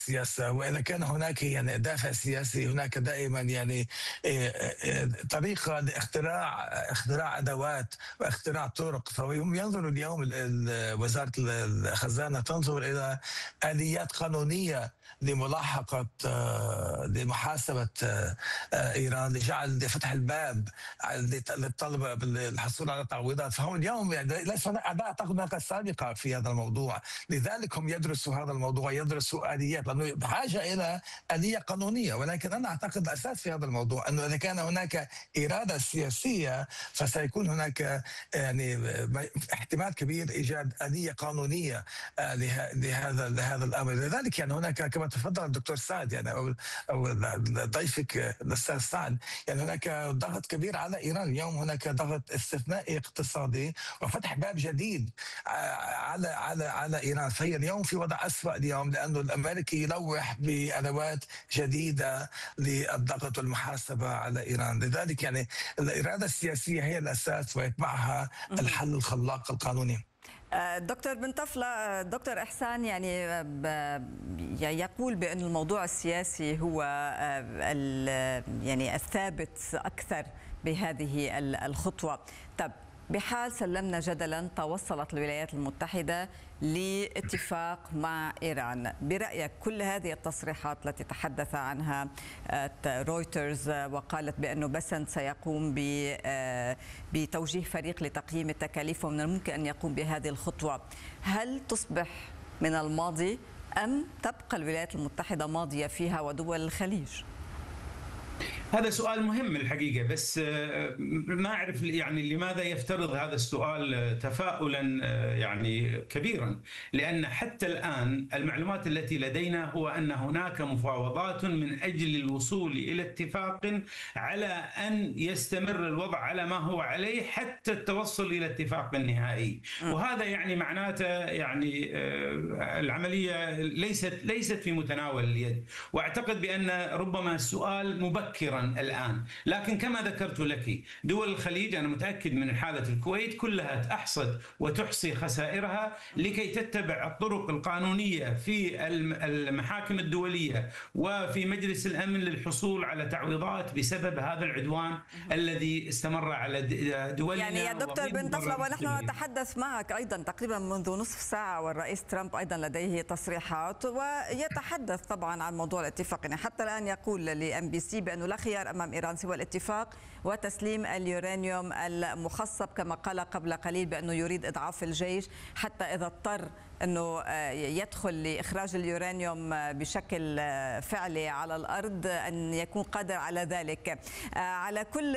السياسة، وإذا كان هناك يعني دافع سياسي، هناك دائما يعني طريقة لاختراع أدوات واختراع طرق. فهم ينظروا اليوم وزارة الخزانة تنظر إلى آليات قانونية لملاحقة لمحاسبة إيران، لفتح الباب للطلبة بالحصول على تعويضات. فهم اليوم يعني ليس لا أعتقد هناك سابقة في هذا الموضوع، لذلك هم يدرسوا هذا الموضوع، يدرسوا آليات، لأنه بحاجة إلى آلية قانونية. ولكن أنا أعتقد الأساس في هذا الموضوع أنه إذا كان هناك إرادة سياسية فسيكون هناك يعني احتمال كبير إيجاد آلية قانونية لهذا الأمر. لذلك يعني هناك كما تفضل الدكتور سعد يعني أو ضيفك الأستاذ سعد، يعني هناك ضغط كبير على إيران اليوم، هناك ضغط استثنائي اقتصادي وفتح باب جديد على إيران. فهي اليوم في وضع أسوأ اليوم، لأنه الأمريكي يلوح بأدوات جديدة للضغط والمحاسبة على إيران. لذلك يعني الإرادة السياسية هي الأساس ويتبعها الحل الخلاق القانوني. دكتور بن طفلة، دكتور إحسان يعني يقول بأن الموضوع السياسي هو يعني الثابت أكثر بهذه الخطوة. طب بحال سلمنا جدلا توصلت الولايات المتحدة لاتفاق مع إيران، برأيك كل هذه التصريحات التي تحدث عنها رويترز وقالت بأنه بسنت سيقوم بتوجيه فريق لتقييم التكاليف ومن الممكن أن يقوم بهذه الخطوة، هل تصبح من الماضي أم تبقى الولايات المتحدة ماضية فيها ودول الخليج؟ هذا سؤال مهم الحقيقة، بس ما أعرف يعني لماذا يفترض هذا السؤال تفاؤلا يعني كبيرا، لأن حتى الآن المعلومات التي لدينا هو أن هناك مفاوضات من أجل الوصول إلى اتفاق على أن يستمر الوضع على ما هو عليه حتى التوصل إلى اتفاق نهائي. وهذا يعني معناته يعني العملية ليست في متناول اليد، وأعتقد بأن ربما السؤال مبكرا الآن. لكن كما ذكرت لك دول الخليج أنا متأكد من حالة الكويت كلها تحصد وتحصي خسائرها لكي تتبع الطرق القانونية في المحاكم الدولية وفي مجلس الأمن للحصول على تعويضات بسبب هذا العدوان الذي استمر على دولنا. يعني يا دكتور بن طفلة، ونحن نتحدث معك أيضا تقريبا منذ نصف ساعة والرئيس ترامب أيضا لديه تصريحات ويتحدث طبعا عن موضوع الاتفاق، يعني حتى الآن يقول لMBC بأنه لا خيار أمام إيران سوى الاتفاق وتسليم اليورانيوم المخصب، كما قال قبل قليل بأنه يريد إضعاف الجيش حتى إذا اضطر أنه يدخل لإخراج اليورانيوم بشكل فعلي على الأرض أن يكون قادر على ذلك. على كل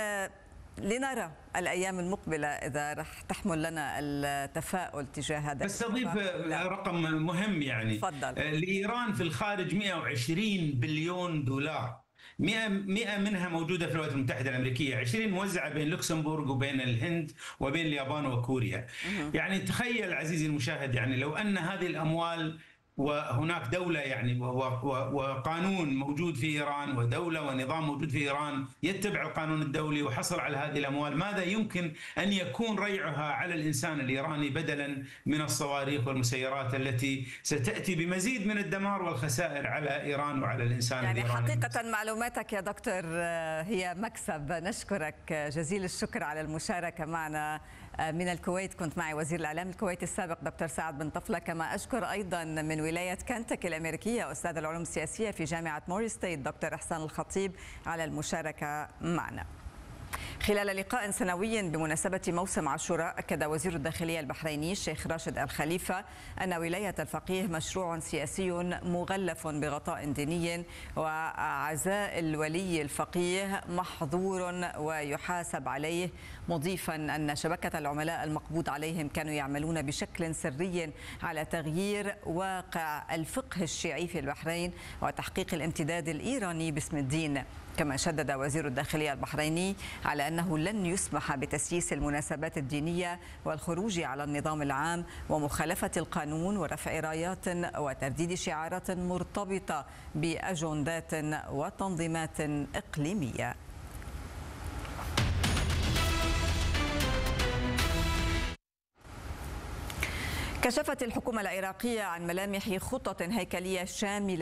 لنرى الأيام المقبلة إذا رح تحمل لنا التفاؤل تجاه هذا. بس أضيف رقم مهم يعني فضل. لإيران في الخارج 120 بليون دولار، 100 منها موجودة في الولايات المتحدة الأمريكية، 20 موزعة بين لوكسمبورغ وبين الهند وبين اليابان وكوريا. يعني تخيل عزيزي المشاهد، يعني لو أن هذه الأموال وهناك دولة يعني وقانون موجود في إيران ودولة ونظام موجود في إيران يتبع القانون الدولي وحصل على هذه الأموال، ماذا يمكن أن يكون ريعها على الإنسان الإيراني بدلا من الصواريخ والمسيرات التي ستأتي بمزيد من الدمار والخسائر على إيران وعلى الإنسان يعني الإيراني. حقيقة معلوماتك يا دكتور هي مكسب، نشكرك جزيل الشكر على المشاركة معنا من الكويت. كنت معي وزير الإعلام الكويتي السابق دكتور سعد بن طفلة، كما أشكر أيضا من ولاية كنتاكي الأمريكية أستاذ العلوم السياسية في جامعة موري ستيت دكتور إحسان الخطيب على المشاركة معنا. خلال لقاء سنوي بمناسبة موسم عاشوراء، أكد وزير الداخلية البحريني الشيخ راشد الخليفة أن ولاية الفقيه مشروع سياسي مغلف بغطاء ديني، وعزاء الولي الفقيه محظور ويحاسب عليه، مضيفا أن شبكة العملاء المقبوض عليهم كانوا يعملون بشكل سري على تغيير واقع الفقه الشيعي في البحرين وتحقيق الامتداد الإيراني باسم الدين. كما شدد وزير الداخلية البحريني على أنه لن يسمح بتسييس المناسبات الدينية والخروج على النظام العام ومخالفة القانون ورفع رايات وترديد شعارات مرتبطة بأجندات وتنظيمات إقليمية. كشفت الحكومة العراقية عن ملامح خطط هيكلية شاملة